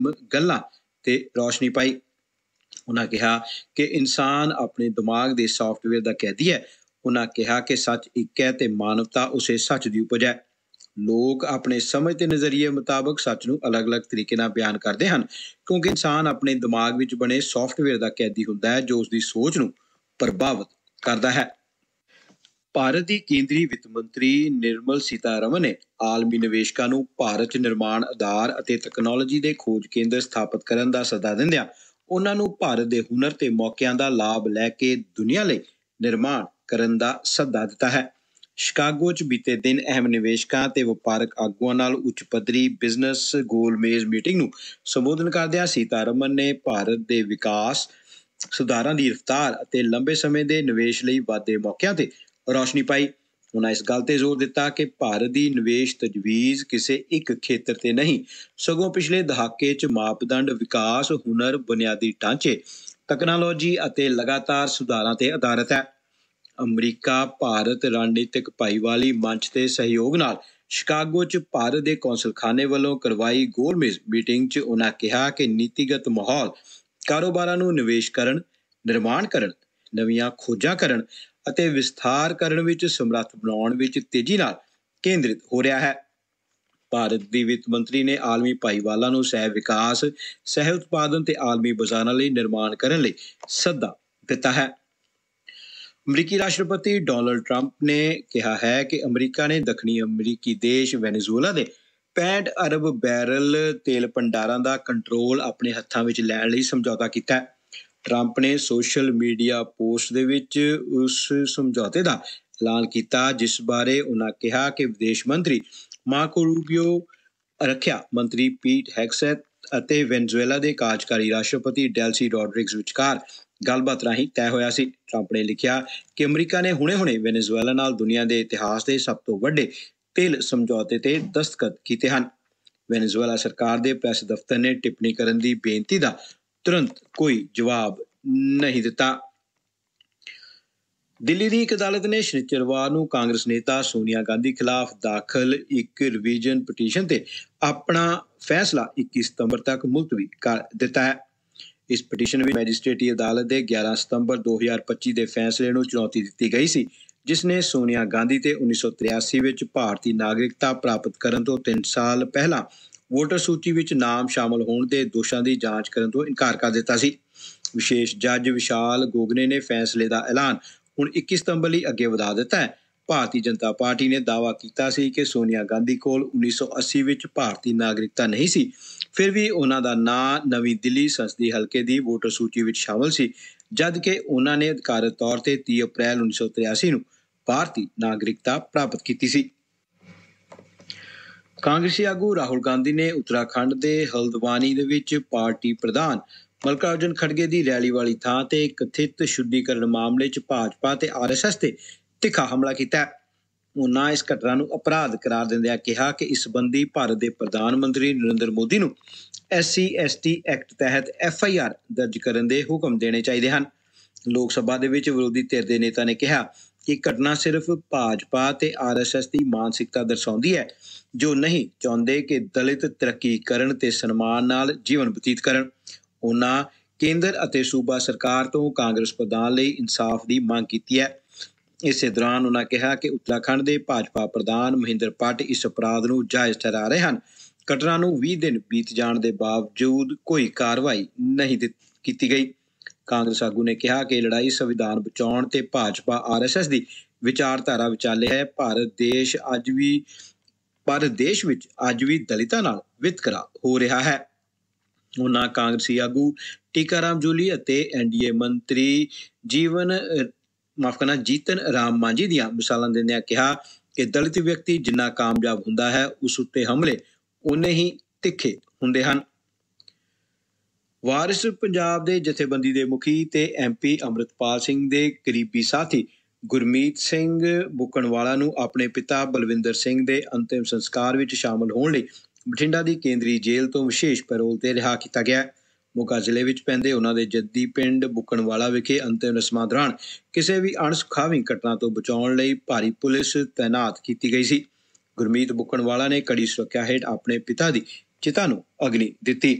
गल्लां ते रोशनी पाई। उन्होंने कहा कि इंसान अपने दिमाग के सॉफ्टवेयर का कैदी है। उन्होंने कहा कि सच एक है तो मानवता उसे सच की उपज है। लोग अपने समझ के नज़रिए मुताबिक सच नूं अलग अलग तरीके नाल बयान करते हैं, क्योंकि इंसान अपने दिमाग विच बने सॉफ्टवेयर का कैदी हुंदा है जो उसकी सोच नूं प्रभावित करता है। भारत की केंद्रीय वित्त मंत्री निर्मल सीतारमन ने आलमी निवेशकों नूं भारत निर्माण आधार अते तकनोलॉजी के खोज केंद्र स्थापित करने का सੱਦਾ दिंदिआं उन्हां नूं भारत के हुनर ते मौकों का लाभ लैके दुनिया लई निर्माण करने का सੱਦਾ दिता है। शिकागो च बीते दिन अहम निवेशकों ते वपारक आगुआं नाल उच्च पद्धरी बिजनेस गोलमेज मीटिंग नूं संबोधन करदिआं सीतारमन ने भारत के विकास सुधारां दी रफ्तार अते लंबे समय के निवेश लई वाधे मौकों ते रोशनी पाई। उन्होंने इस गल ते जोर दिता कि भारत की निवेश तजवीज़ किसी एक खेत्र ते नहीं सगों पिछले दहाके च मापदंड विकास हुनर बुनियादी ढांचे तकनोलॉजी अते लगातार सुधारां ते आधारित है। अमरीका भारत रणनीतिक भाईवाली मंच के सहयोग नाल शिकागो च भारत के कौंसलखाने वालों करवाई गोलमेज मीटिंग च उन्होंने कहा कि नीतिगत माहौल कारोबारां नूं निवेश करन, निर्माण करन, नवीं खोजां करन अते विस्तार करन विच समर्थ बनाउण विच तेजी नाल केंद्रित हो रहा है। भारत की वित्त मंत्री ने आलमी भाईवालों नूं सह विकास, सह उत्पादन ते आलमी बाजारां लई निर्माण करन लई सੱਦਾ दिता है। अमरीकी राष्ट्रपति डोनाल्ड ट्रंप ने कहा है कि अमरीका ने दक्षिणी अमरीकी देश वेनेजुएला के 65 अरब बैरल तेल भंडारां का कंट्रोल अपने हत्थां विच लैण लई समझौता किया है। ट्रंप ने सोशल मीडिया पोस्ट दे विच उस समझौते का ऐलान किया जिस बारे उन्होंने कहा कि विदेश मंत्री मार्को रूबियो, रक्षा मंत्री पीट हेगसेथ अते वेनेजुएला के कार्यकारी राष्ट्रपति डेल्सी रॉड्रिग्स विचकार गलबात राही तय होया सी। ट्रंप ने लिखा कि अमरीका ने हुणे वेनेजुएला नाल दुनिया के इतिहास के सब तो वड्डे तेल समझौते ते दस्तखत कीते हन। वेनेजुएला सरकार के प्रेस दफ्तर ने टिप्पणी करने की बेनती का तुरंत कोई जवाब नहीं दिता। दिल्ली की एक अदालत ने शनिचरवार नूं कांग्रेस नेता सोनिया गांधी खिलाफ दाखिल एक रिवीजन पटीशन ते अपना फैसला 21 सितंबर तक मुलतवी कर दिता है। इस पटीशन में मैजिस्ट्रेटी अदालत के 11 सितंबर 2025 के फैसले नूं चुनौती दी गई सी, जिसने सोनिया गांधी ते 1983 विच भारतीय नागरिकता प्राप्त करन तो 3 साल पहला वोटर सूची विच नाम शामिल होने के दोषां की जांच करन तो इनकार कर दिता सी। विशेष जज विशाल गोगने ने फैसले का ऐलान हुण 21 सितंबर लई अगे वधा दिता है। भारतीय जनता पार्टी ने दावा किया सी कि सोनिया गांधी कोल 1980 विच भारतीय नागरिकता नहीं सी, फिर भी उन्हां दा नां नवीं दिल्ली संसदीय हल्के दी वोटर सूची विच शामिल सी, जबकि उन्हां ने अधिकारित तौर ते 30 अप्रैल 1983 नूं भारतीय नागरिकता प्राप्त की सी। कांग्रेसी आगू राहुल गांधी ने उत्तराखंड के हल्द्वानी दे विच पार्टी प्रधान मल्लिकार्जुन खड़गे की रैली वाली थां ते कथित शुद्धिकरण मामले च भाजपा ते RSS ते तिखा हमला किया। उन्होंने इस घटना नूं अपराध करार दिंदिआं कहा कि इस संबंधी भारत के प्रधानमंत्री नरेंद्र मोदी नूं SC/ST एक्ट तहत FIR दर्ज करने के हुक्म देने चाहिए हैं। लोक सभा दे विच विरोधी धिर के नेता ने कहा कि घटना सिर्फ भाजपा ते RSS की मानसिकता दर्शाउंदी है जो नहीं चाहते कि दलित तरक्की करन ते सन्मान नाल जीवन बतीत करन। उन्होंने केंद्र अते सूबा सरकार तो कांग्रेस प्रधान लई इंसाफ की मांग की है। इस दौरान उन्होंने कहा कि उत्तराखंड के भाजपा प्रधान महेंद्र भट्ट इस अपराध नूं जायज़ ठहरा रहे हैं। घटना नूं 20 दिन बीत जाने के बावजूद कोई कार्रवाई नहीं की गई। कांग्रेस आगू ने कहा कि लड़ाई संविधान बचाउण ते भाजपा RSS की विचारधारा विचाले है। भारत देश विच अज भी दलितां नाल वितकरा हो रहा है। उन्होंने कांग्रेसी आगू टीकाराम जूली अते NDA मंत्री जीतन राम मांझी दियां मिसालां दिंदिआं कहा कि दलित व्यक्ति जिन्ना कामयाब हुंदा है उस उत्ते हमले उन्ने ही तिखे हुंदे हन। वारिस पंजाब के जथेबंदी के मुखी ते MP अमृतपाल सिंह के करीबी साथी गुरमीत सिंह बुकणवाला नूं अपने पिता बलविंदर सिंह के अंतिम संस्कार विच शामिल होने लई बठिंडा की केंद्रीय जेल तो विशेष पैरोल ते रिहा किया गया। मोगा जिले विच पैंदे उन्हां दे जद्दी पिंड बुकणवाला विखे अंतिम रस्मां दौरान किसी भी अणसुखावी घटना तो बचाउण लई भारी पुलिस तैनात की गई सी। गुरमीत बुकणवाला ने कड़ी सुरक्षा हेठ अपने पिता की चिता नूं अग्नि दित्ती।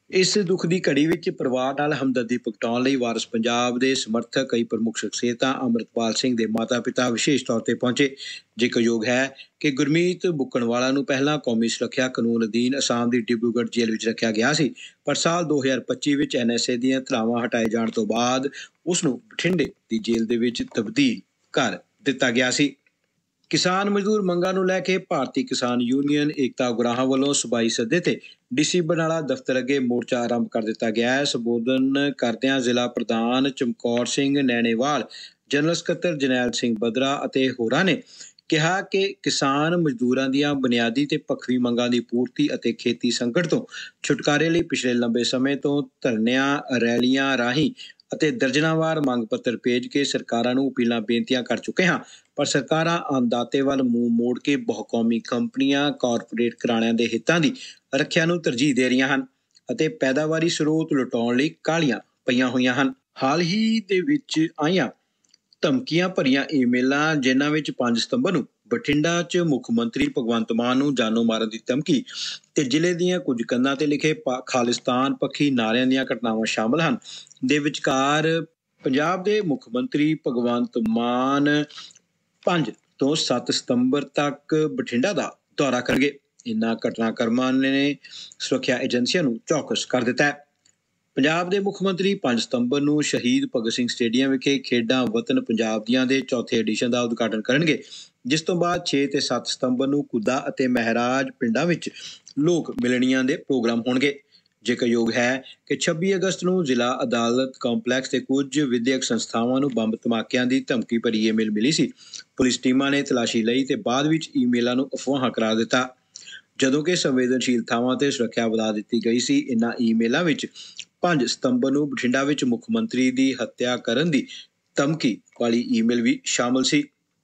ਇਸ ਦੁੱਖ ਦੀ ਘੜੀ ਵਿੱਚ ਪਰਿਵਾਰ ਨਾਲ ਹਮਦਰਦੀ ਪ੍ਰਗਟਾਉਣ ਲਈ ਵਾਰਿਸ ਪੰਜਾਬ ਦੇ ਸਮਰਥਕ ਕਈ ਪ੍ਰਮੁੱਖ ਸ਼ਖਸੀਅਤਾਂ ਅੰਮ੍ਰਿਤਪਾਲ ਸਿੰਘ ਦੇ ਮਾਤਾ-ਪਿਤਾ ਵਿਸ਼ੇਸ਼ ਤੌਰ ਤੇ ਪਹੁੰਚੇ। ਜ਼ਿਕਰਯੋਗ ਹੈ ਕਿ ਗੁਰਮੀਤ ਬੁੱਕਣਵਾਲਾ ਨੂੰ ਪਹਿਲਾਂ ਕੌਮੀ ਸੁਰੱਖਿਆ ਕਾਨੂੰਨ ਅਧੀਨ ਅਸਾਮ ਦੀ ਡਿਬਰੂਗੜ੍ਹ ਜੇਲ੍ਹ ਵਿੱਚ ਰੱਖਿਆ ਗਿਆ ਸੀ, ਪਰ ਸਾਲ 2025 ਵਿੱਚ NSA ਦੀਆਂ ਧਾਰਾਵਾਂ ਹਟਾਏ ਜਾਣ ਤੋਂ ਬਾਅਦ ਉਸ ਨੂੰ ਬਠਿੰਡੇ ਦੀ ਜੇਲ੍ਹ ਦੇ ਵਿੱਚ ਤਬਦੀਲ ਕਰ ਦਿੱਤਾ ਗਿਆ ਸੀ। ਕਿਸਾਨ ਮਜ਼ਦੂਰ ਮੰਗਾਂ ਨੂੰ ਲੈ ਕੇ ਭਾਰਤੀ ਕਿਸਾਨ ਯੂਨੀਅਨ ਏਕਤਾ ਉਗਰਾਹਾਂ ਵੱਲੋਂ ਸੂਬਾਈ ਸੱਦੇ ਤੇ DC ਬਰਨਾਲਾ ਦਫ਼ਤਰ ਅੱਗੇ ਮੋਰਚਾ ਆਰੰਭ ਕਰ ਦਿੱਤਾ ਗਿਆ ਹੈ। ਸੰਬੋਧਨ ਕਰਦਿਆਂ ਜ਼ਿਲ੍ਹਾ ਪ੍ਰਧਾਨ ਚਮਕੌਰ ਸਿੰਘ ਨੈਣੇਵਾਲ, ਜਨਰਲ ਸਕੱਤਰ ਜਰਨੈਲ ਸਿੰਘ ਬਦਰਾ ਅਤੇ ਹੋਰਾਂ ਨੇ ਕਿਹਾ ਕਿ ਕਿਸਾਨ ਮਜ਼ਦੂਰਾਂ ਦੀਆਂ ਬੁਨਿਆਦੀ ਤੇ ਪੱਖਵੀ ਮੰਗਾਂ ਦੀ ਪੂਰਤੀ ਅਤੇ ਖੇਤੀ ਸੰਕਟ ਤੋਂ ਛੁਟਕਾਰੇ ਲਈ ਪਿਛਲੇ ਲੰਬੇ ਸਮੇਂ ਤੋਂ ਧਰਨਿਆਂ, ਰੈਲੀਆਂ ਰਾਹੀਂ ਅਤੇ ਦਰਜਨਾਵਾਰ ਮੰਗ ਪੱਤਰ ਭੇਜ ਕੇ ਸਰਕਾਰਾਂ ਨੂੰ ਅਪੀਲਾਂ ਬੇਨਤੀਆਂ ਕਰ ਚੁੱਕੇ ਹਾਂ, ਪਰ ਸਰਕਾਰਾਂ ਅੰਨਦਾਤੇ ਵੱਲ ਮੂੰਹ ਮੋੜ ਕੇ ਬਹੁਕੌਮੀ ਕੰਪਨੀਆਂ, ਕਾਰਪੋਰੇਟ ਘਰਾਣਿਆਂ ਦੇ ਹਿੱਤਾਂ ਦੀ ਰੱਖਿਆ ਨੂੰ ਤਰਜੀਹ ਦੇ ਰਹੀਆਂ ਹਨ ਅਤੇ ਪੈਦਾਵਾਰੀ ਸਰੋਤ ਲੁਟਾਉਣ ਲਈ ਕਾਹਲੀਆਂ ਪਈਆਂ ਹੋਈਆਂ ਹਨ। ਹਾਲ ਹੀ ਦੇ ਵਿੱਚ ਆਈਆਂ ਧਮਕੀਆਂ ਭਰੀਆਂ ਈਮੇਲਾਂ, ਜਿਨ੍ਹਾਂ ਵਿੱਚ 5 ਸਤੰਬਰ ਨੂੰ ਬਠਿੰਡਾ 'ਚ ਮੁੱਖ ਮੰਤਰੀ ਭਗਵੰਤ ਮਾਨ ਨੂੰ ਜਾਨੋਂ ਮਾਰਨ ਦੀ ਧਮਕੀ ਤੇ ਜ਼ਿਲ੍ਹੇ ਦੀਆਂ ਕੁਝ ਕੰਧਾਂ ਤੇ ਲਿਖੇ ਖਾਲਿਸਤਾਨ ਪੱਖੀ ਨਾਅਰਿਆਂ ਦੀਆਂ ਘਟਨਾਵਾਂ ਸ਼ਾਮਲ ਹਨ। ਦੇ ਵਿਚਕਾਰ ਪੰਜਾਬ ਦੇ ਮੁੱਖ ਮੰਤਰੀ ਭਗਵੰਤ ਮਾਨ 5 ਤੋਂ 7 ਸਤੰਬਰ ਤੱਕ ਬਠਿੰਡਾ ਦਾ ਦੌਰਾ ਕਰਨਗੇ। ਇਨ੍ਹਾਂ ਘਟਨਾਕ੍ਰਮਾਂ ਨੇ ਸੁਰੱਖਿਆ ਏਜੰਸੀਆਂ ਨੂੰ ਚੌਕਸ ਕਰ ਦਿੱਤਾ ਹੈ। ਪੰਜਾਬ ਦੇ ਮੁੱਖ ਮੰਤਰੀ 5 ਸਤੰਬਰ ਨੂੰ ਸ਼ਹੀਦ ਭਗਤ ਸਿੰਘ ਸਟੇਡੀਅਮ ਵਿਖੇ ਖੇਡਾਂ ਵਤਨ ਪੰਜਾਬ ਦੀਆਂ ਦੇ ਚੌਥੇ ਐਡੀਸ਼ਨ ਦਾ ਉਦਘਾਟਨ ਕਰਨਗੇ, ਜਿਸ ਤੋਂ ਬਾਅਦ 6 ਤੇ 7 ਸਤੰਬਰ ਨੂੰ ਕੁੱਦਾ ਅਤੇ ਮਹਿਰਾਜ ਪਿੰਡਾਂ ਵਿੱਚ ਲੋਕ ਮਿਲਣੀਆਂ ਦੇ ਪ੍ਰੋਗਰਾਮ ਹੋਣਗੇ। ਜ਼ਿਕਰਯੋਗ ਹੈ ਕਿ 26 ਅਗਸਤ ਨੂੰ ਜ਼ਿਲ੍ਹਾ ਅਦਾਲਤ ਕੰਪਲੈਕਸ ਤੇ ਕੁਝ ਵਿਦਿਅਕ ਸੰਸਥਾਵਾਂ ਨੂੰ ਬੰਬ ਧਮਾਕਿਆਂ ਦੀ ਧਮਕੀ ਭਰੀ ਈਮੇਲ ਮਿਲੀ ਸੀ। ਪੁਲਿਸ ਟੀਮਾਂ ਨੇ ਤਲਾਸ਼ੀ ਲਈ ਤੇ ਬਾਅਦ ਵਿੱਚ ਈਮੇਲਾਂ ਨੂੰ ਅਫਵਾਹਾਂ ਕਰਾਰ ਦਿੱਤਾ, ਜਦੋਂ ਕਿ ਸੰਵੇਦਨਸ਼ੀਲ ਥਾਵਾਂ ਤੇ ਸੁਰੱਖਿਆ ਵਧਾ ਦਿੱਤੀ ਗਈ ਸੀ। ਇਨ੍ਹਾਂ ਈਮੇਲਾਂ ਵਿੱਚ 5 ਸਤੰਬਰ ਨੂੰ ਬਠਿੰਡਾ ਵਿੱਚ ਮੁੱਖ ਮੰਤਰੀ ਦੀ ਹੱਤਿਆ ਕਰਨ ਦੀ ਧਮਕੀ ਵਾਲੀ ਈਮੇਲ ਵੀ ਸ਼ਾਮਲ ਸੀ।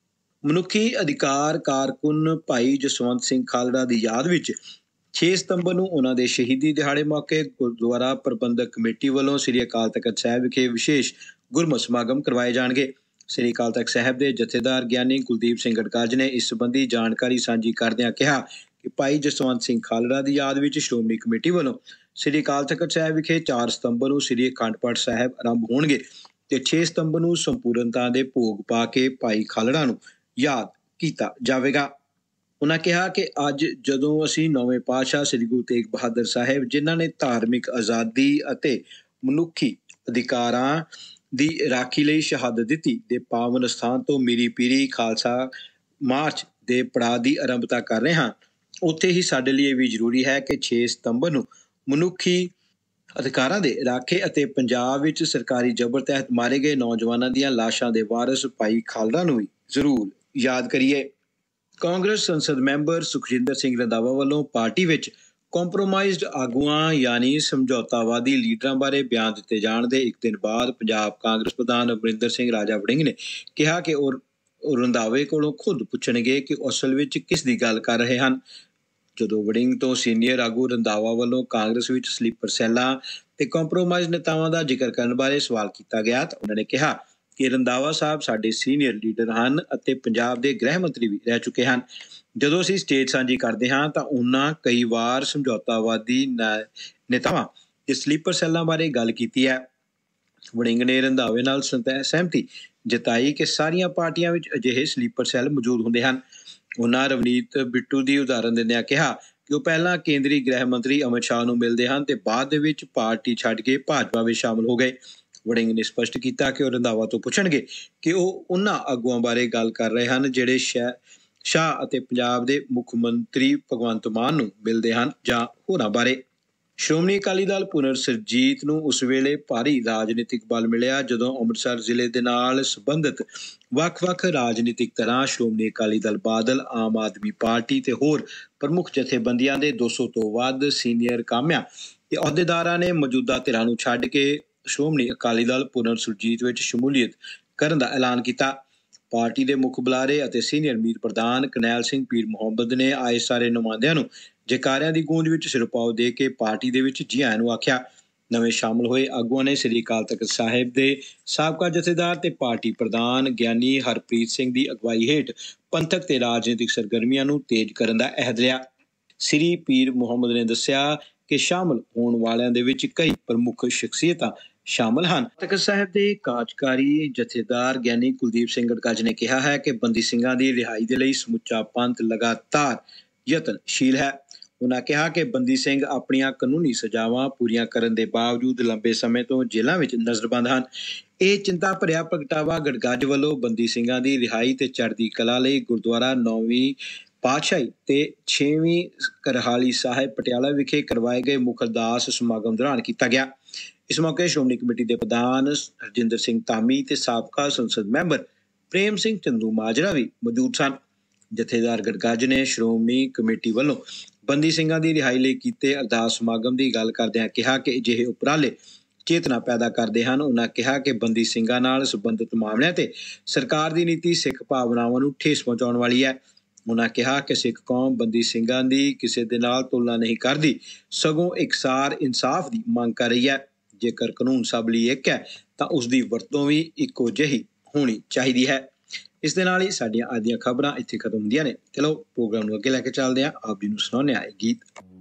ਮਨੁੱਖੀ ਅਧਿਕਾਰ ਕਾਰਕੁਨ ਭਾਈ ਜਸਵੰਤ ਸਿੰਘ ਖਾਲੜਾ ਦੀ ਯਾਦ ਵਿੱਚ 6 ਸਤੰਬਰ ਨੂੰ ਉਹਨਾਂ ਦੇ ਸ਼ਹੀਦੀ ਦਿਹਾੜੇ ਮੌਕੇ ਗੁਰਦੁਆਰਾ ਪ੍ਰਬੰਧਕ ਕਮੇਟੀ ਵੱਲੋਂ ਸ੍ਰੀ ਅਕਾਲ ਤਖ਼ਤ ਸਾਹਿਬ ਵਿਖੇ ਵਿਸ਼ੇਸ਼ ਗੁਰਮਤਿ ਸਮਾਗਮ ਕਰਵਾਏ ਜਾਣਗੇ। ਸ੍ਰੀ ਅਕਾਲ ਤਖ਼ਤ ਸਾਹਿਬ ਦੇ ਜਥੇਦਾਰ ਗਿਆਨੀ ਕੁਲਦੀਪ ਸਿੰਘ ਗੜਕਾਜ ਨੇ ਇਸ ਸੰਬੰਧੀ ਜਾਣਕਾਰੀ ਸਾਂਝੀ ਕਰਦਿਆਂ ਕਿਹਾ ਕਿ ਭਾਈ ਜਸਵੰਤ ਸਿੰਘ ਖਾਲੜਾ ਦੀ ਯਾਦ ਵਿੱਚ ਸ਼੍ਰੋਮਣੀ ਕਮੇਟੀ ਵੱਲੋਂ ਸ੍ਰੀ ਅਕਾਲ ਤਖ਼ਤ ਸਾਹਿਬ ਵਿਖੇ 4 ਸਤੰਬਰ ਨੂੰ ਸ੍ਰੀ ਅਖੰਡ ਪਾਠ ਸਾਹਿਬ ਆਰੰਭ ਹੋਣਗੇ ਤੇ 6 ਸਤੰਬਰ ਨੂੰ ਸੰਪੂਰਨਤਾ ਦੇ ਭੋਗ ਪਾ ਕੇ ਭਾਈ ਖਾਲੜਾ ਨੂੰ ਯਾਦ ਕੀਤਾ ਜਾਵੇਗਾ। ਉਹਨਾਂ ਕਿਹਾ ਕਿ ਅੱਜ ਜਦੋਂ ਅਸੀਂ ਨੌਵੇਂ ਪਾਤਸ਼ਾਹ ਸ੍ਰੀ ਗੁਰੂ ਤੇਗ ਬਹਾਦਰ ਸਾਹਿਬ, ਜਿਨ੍ਹਾਂ ਨੇ ਧਾਰਮਿਕ ਆਜ਼ਾਦੀ ਅਤੇ ਮਨੁੱਖੀ ਅਧਿਕਾਰਾਂ ਦੀ ਰਾਖੀ ਲਈ ਸ਼ਹਾਦਤ ਦਿੱਤੀ, ਦੇ ਪਾਵਨ ਸਥਾਨ ਤੋਂ ਮੀਰੀ ਪੀਰੀ ਖਾਲਸਾ ਮਾਰਚ ਦੇ ਪੜਾਅ ਦੀ ਆਰੰਭਤਾ ਕਰ ਰਹੇ ਹਾਂ, ਉੱਥੇ ਹੀ ਸਾਡੇ ਲਈ ਇਹ ਵੀ ਜ਼ਰੂਰੀ ਹੈ ਕਿ 6 ਸਤੰਬਰ ਨੂੰ ਮਨੁੱਖੀ ਅਧਿਕਾਰਾਂ ਦੇ ਰਾਖੇ ਅਤੇ ਪੰਜਾਬ ਵਿੱਚ ਸਰਕਾਰੀ ਜ਼ਬਰ ਤਹਿਤ ਮਾਰੇ ਗਏ ਨੌਜਵਾਨਾਂ ਦੀਆਂ ਲਾਸ਼ਾਂ ਦੇ ਵਾਰਸ ਭਾਈ ਖਾਲੜਾ ਨੂੰ ਵੀ ਜ਼ਰੂਰ ਯਾਦ ਕਰੀਏ। ਕਾਂਗਰਸ ਸੰਸਦ ਮੈਂਬਰ ਸੁਖਜਿੰਦਰ ਸਿੰਘ ਰੰਧਾਵਾ ਵੱਲੋਂ ਪਾਰਟੀ ਵਿੱਚ ਕੰਪਰੋਮਾਈਜ਼ਡ ਆਗੂਆਂ ਯਾਨੀ ਸਮਝੌਤਾਵਾਦੀ ਲੀਡਰਾਂ ਬਾਰੇ ਬਿਆਨ ਦਿੱਤੇ ਜਾਣ ਦੇ ਇੱਕ ਦਿਨ ਬਾਅਦ ਪੰਜਾਬ ਕਾਂਗਰਸ ਪ੍ਰਧਾਨ ਅਮਰਿੰਦਰ ਸਿੰਘ ਰਾਜਾ ਵੜਿੰਗ ਨੇ ਕਿਹਾ ਕਿ ਉਹ ਰੰਧਾਵੇ ਕੋਲੋਂ ਖੁਦ ਪੁੱਛਣਗੇ ਕਿ ਉਹ ਅਸਲ ਵਿੱਚ ਕਿਸ ਦੀ ਗੱਲ ਕਰ ਰਹੇ ਹਨ। ਜਦੋਂ ਵੜਿੰਗ ਤੋਂ ਸੀਨੀਅਰ ਆਗੂ ਰੰਧਾਵਾ ਵੱਲੋਂ ਕਾਂਗਰਸ ਵਿੱਚ ਸਲੀਪਰ ਸੈੱਲਾਂ ਤੇ ਕੰਪਰੋਮਾਈਜ਼ ਨੇਤਾਵਾਂ ਦਾ ਜ਼ਿਕਰ ਕਰਨ ਬਾਰੇ ਸਵਾਲ ਕੀਤਾ ਗਿਆ ਤਾਂ ਉਹਨਾਂ ਨੇ ਕਿਹਾ ਕਿ ਰੰਧਾਵਾ ਸਾਹਿਬ ਸਾਡੇ ਸੀਨੀਅਰ ਲੀਡਰ ਹਨ ਅਤੇ ਪੰਜਾਬ ਦੇ ਗ੍ਰਹਿ ਮੰਤਰੀ ਵੀ ਰਹਿ ਚੁੱਕੇ ਹਨ। ਜਦੋਂ ਅਸੀਂ ਸਟੇਜ ਸਾਂਝੀ ਕਰਦੇ ਹਾਂ ਤਾਂ ਉਹਨਾਂ ਕਈ ਵਾਰ ਸਮਝੌਤਾਵਾਦੀ ਨੇਤਾਵਾਂ ਤੇ ਸਲੀਪਰ ਸੈੱਲਾਂ ਬਾਰੇ ਗੱਲ ਕੀਤੀ ਹੈ। ਵੜਿੰਗ ਨੇ ਰੰਧਾਵੇ ਨਾਲ ਸਹਿਮਤੀ ਜਤਾਈ ਕਿ ਸਾਰੀਆਂ ਪਾਰਟੀਆਂ ਵਿੱਚ ਅਜਿਹੇ ਸਲੀਪਰ ਸੈੱਲ ਮੌਜੂਦ ਹੁੰਦੇ ਹਨ। ਉਹਨਾਂ ਰਵਨੀਤ ਬਿੱਟੂ ਦੀ ਉਦਾਹਰਨ ਦਿੰਦਿਆਂ ਕਿਹਾ ਕਿ ਉਹ ਪਹਿਲਾਂ ਕੇਂਦਰੀ ਗ੍ਰਹਿ ਮੰਤਰੀ ਅਮਿਤ ਸ਼ਾਹ ਨੂੰ ਮਿਲਦੇ ਹਨ ਤੇ ਬਾਅਦ ਦੇ ਵਿੱਚ ਪਾਰਟੀ ਛੱਡ ਕੇ ਭਾਜਪਾ ਵਿੱਚ ਸ਼ਾਮਲ ਹੋ ਗਏ। ਵੜਿੰਗ ਨੇ ਸਪਸ਼ਟ ਕੀਤਾ ਕਿ ਉਹ ਰੰਧਾਵਾ ਤੋਂ ਪੁੱਛਣਗੇ ਕਿ ਉਹ ਉਹਨਾਂ ਆਗੂਆਂ ਬਾਰੇ ਗੱਲ ਕਰ ਰਹੇ ਹਨ ਜਿਹੜੇ ਸ਼ਾਹ ਅਤੇ ਪੰਜਾਬ ਦੇ ਮੁੱਖ ਮੰਤਰੀ ਭਗਵੰਤ ਮਾਨ ਨੂੰ ਮਿਲਦੇ ਹਨ ਜਾਂ ਹੋਰਾਂ ਬਾਰੇ। ਸ਼੍ਰੋਮਣੀ ਅਕਾਲੀ ਦਲ ਪੁਨਰ ਸੁਰਜੀਤ ਨੂੰ ਉਸ ਵੇਲੇ ਭਾਰੀ ਰਾਜਨੀਤਿਕ ਬਲ ਮਿਲਿਆ ਜਦੋਂ ਅੰਮ੍ਰਿਤਸਰ ਜ਼ਿਲ੍ਹੇ ਦੇ ਨਾਲ ਸੰਬੰਧਿਤ ਵੱਖ-ਵੱਖ ਰਾਜਨੀਤਿਕ ਧਿਰਾਂ ਸ਼੍ਰੋਮਣੀ ਅਕਾਲੀ ਦਲ ਬਾਦਲ, ਆਮ ਆਦਮੀ ਪਾਰਟੀ ਤੇ ਹੋਰ ਪ੍ਰਮੁੱਖ ਜਥੇਬੰਦੀਆਂ ਦੇ 200 ਤੋਂ ਵੱਧ ਸੀਨੀਅਰ ਕਾਮਿਆਂ ਤੇ ਅਹੁਦੇਦਾਰਾਂ ਨੇ ਮੌਜੂਦਾ ਧਿਰਾਂ ਨੂੰ ਛੱਡ ਕੇ ਸ਼੍ਰੋਮਣੀ ਅਕਾਲੀ ਦਲ ਪੁਨਰ ਸੁਰਜੀਤ ਵਿੱਚ ਸ਼ਮੂਲੀਅਤ ਕਰਨ ਦਾ ਐਲਾਨ ਕੀਤਾ। ਪਾਰਟੀ ਦੇ ਮੁੱਖ ਬੁਲਾਰੇ ਅਤੇ ਸੀਨੀਅਰ ਮੀਤ ਪ੍ਰਧਾਨ ਕਰਨੈਲ ਸਿੰਘ ਪੀਰ ਮੁਹੰਮਦ ਨੇ ਆਏ ਸਾਰੇ ਨੁਮਾਇੰਦਿਆਂ ਨੂੰ ਜੈਕਾਰਿਆਂ ਦੀ ਗੂੰਜ ਵਿੱਚ ਸਿਰਪਾਓ ਦੇ ਕੇ ਪਾਰਟੀ ਦੇ ਵਿੱਚ ਜੀ ਆਇਆਂ ਨੂੰ ਆਖਿਆ। ਨਵੇਂ ਸ਼ਾਮਲ ਹੋਏ ਆਗੂਆਂ ਨੇ ਸ੍ਰੀ ਅਕਾਲ ਤਖ਼ਤ ਸਾਹਿਬ ਦੇ ਸਾਬਕਾ ਜਥੇਦਾਰ ਤੇ ਪਾਰਟੀ ਪ੍ਰਧਾਨ ਗਿਆਨੀ ਹਰਪ੍ਰੀਤ ਸਿੰਘ ਦੀ ਅਗਵਾਈ ਹੇਠ ਪੰਥਕ ਤੇ ਰਾਜਨੀਤਿਕ ਸਰਗਰਮੀਆਂ ਨੂੰ ਤੇਜ਼ ਕਰਨ ਦਾ ਅਹਿਦ ਲਿਆ। ਸ੍ਰੀ ਪੀਰ ਮੁਹੰਮਦ ਨੇ ਦੱਸਿਆ ਕਿ ਸ਼ਾਮਲ ਹੋਣ ਵਾਲਿਆਂ ਦੇ ਵਿੱਚ ਕਈ ਪ੍ਰਮੁੱਖ ਸ਼ਖਸੀਅਤਾਂ ਸ਼ਾਮਲ ਹਨ। ਤਖਤ ਸਾਹਿਬ ਦੇ ਕਾਰਜਕਾਰੀ ਜਥੇਦਾਰ ਗਿਆਨੀ ਕੁਲਦੀਪ ਸਿੰਘ ਗੜਗੱਜ ਨੇ ਕਿਹਾ ਹੈ ਕਿ ਬੰਦੀ ਸਿੰਘਾਂ ਦੀ ਰਿਹਾਈ ਦੇ ਲਈ ਸਮੁੱਚਾ ਪੰਥ ਲਗਾਤਾਰ ਯਤਨਸ਼ੀਲ ਹੈ। ਉਹਨਾਂ ਕਿਹਾ ਕਿ ਬੰਦੀ ਸਿੰਘ ਆਪਣੀਆਂ ਕਾਨੂੰਨੀ ਸਜ਼ਾਵਾਂ ਪੂਰੀਆਂ ਕਰਨ ਦੇ ਬਾਵਜੂਦ ਲੰਬੇ ਸਮੇਂ ਤੋਂ ਜੇਲ੍ਹਾਂ ਵਿੱਚ ਨਜ਼ਰਬੰਦ ਹਨ। ਇਹ ਚਿੰਤਾ ਭਰਿਆ ਪ੍ਰਗਟਾਵਾ ਗੜਗੱਜ ਵੱਲੋਂ ਬੰਦੀ ਸਿੰਘਾਂ ਦੀ ਰਿਹਾਈ ਤੇ ਚੜ੍ਹਦੀ ਕਲਾ ਲਈ ਗੁਰਦੁਆਰਾ 9ਵੀਂ ਪਾਤਸ਼ਾਹੀ ਤੇ 6ਵੀਂ ਕਰਹਾਲੀ ਸਾਹਿਬ ਪਟਿਆਲਾ ਵਿਖੇ ਕਰਵਾਏ ਗਏ ਮੁੱਖ ਅਰਦਾਸ ਸਮਾਗਮ ਦੌਰਾਨ ਕੀਤਾ ਗਿਆ। ਇਸ ਮੌਕੇ ਸ਼੍ਰੋਮਣੀ ਕਮੇਟੀ ਦੇ ਪ੍ਰਧਾਨ ਹਰਜਿੰਦਰ ਸਿੰਘ ਧਾਮੀ ਤੇ ਸਾਬਕਾ ਸੰਸਦ ਮੈਂਬਰ ਪ੍ਰੇਮ ਸਿੰਘ ਚੰਦੂਮਾਜਰਾ ਵੀ ਮੌਜੂਦ ਸਨ। ਜਥੇਦਾਰ ਗੜਗੱਜ ਨੇ ਸ਼੍ਰੋਮਣੀ ਕਮੇਟੀ ਵੱਲੋਂ ਬੰਦੀ ਸਿੰਘਾਂ ਦੀ ਰਿਹਾਈ ਲਈ ਕੀਤੇ ਅਰਦਾਸ ਸਮਾਗਮ ਦੀ ਗੱਲ ਕਰਦਿਆਂ ਕਿਹਾ ਕਿ ਅਜਿਹੇ ਉਪਰਾਲੇ ਚੇਤਨਾ ਪੈਦਾ ਕਰਦੇ ਹਨ। ਉਹਨਾਂ ਕਿਹਾ ਕਿ ਬੰਦੀ ਸਿੰਘਾਂ ਨਾਲ ਸੰਬੰਧਿਤ ਮਾਮਲਿਆਂ ਤੇ ਸਰਕਾਰ ਦੀ ਨੀਤੀ ਸਿੱਖ ਭਾਵਨਾਵਾਂ ਨੂੰ ਠੇਸ ਪਹੁੰਚਾਉਣ ਵਾਲੀ ਹੈ। ਉਹਨਾਂ ਕਿਹਾ ਕਿ ਸਿੱਖ ਕੌਮ ਬੰਦੀ ਸਿੰਘਾਂ ਦੀ ਕਿਸੇ ਦੇ ਨਾਲ ਤੁਲਨਾ ਨਹੀਂ ਕਰਦੀ, ਸਗੋਂ ਇਕਸਾਰ ਇਨਸਾਫ ਦੀ ਮੰਗ ਕਰ ਰਹੀ ਹੈ। ਜੇਕਰ ਕਾਨੂੰਨ ਸਭ ਲਈ ਇੱਕ ਹੈ ਤਾਂ ਉਸ ਦੀ ਵਰਤੋਂ ਵੀ ਇੱਕੋ ਜਿਹੀ ਹੋਣੀ ਚਾਹੀਦੀ ਹੈ। ਇਸ ਦੇ ਨਾਲ ਹੀ ਸਾਡੀਆਂ ਅੱਜ ਦੀਆਂ ਖਬਰਾਂ ਇੱਥੇ ਖਤਮ ਹੁੰਦੀਆਂ ਨੇ। ਚਲੋ ਪ੍ਰੋਗਰਾਮ ਨੂੰ ਅੱਗੇ ਲੈ ਕੇ ਚੱਲਦੇ ਹਾਂ। ਆਪ ਜੀ ਨੂੰ ਸੁਣਾਉਂਦੇ ਹਾਂ ਇਹ ਗੀਤ।